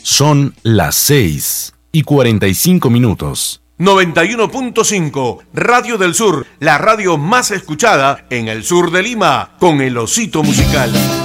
Son las 6:45. 91.5 Radio del Sur, la radio más escuchada en el sur de Lima, con el Osito Musical.